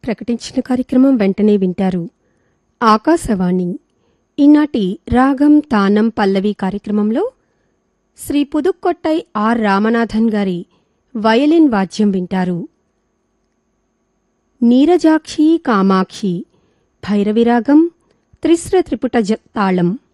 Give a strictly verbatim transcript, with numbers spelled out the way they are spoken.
ప్రకటించిన కార్యక్రమం వెంటనే వింటారు. ఆకాశవాణి ఈనాటి రాగం తానం పల్లవి కార్యక్రమంలో శ్రీ పుదుక్కొట్టై ఆర్ రామనాథన్ గారి వయలిన్ వాద్యం వింటారు. నీరజాక్షి కామాక్షి భైరవిరాగం త్రిశ్ర త్రిపుట తాళం.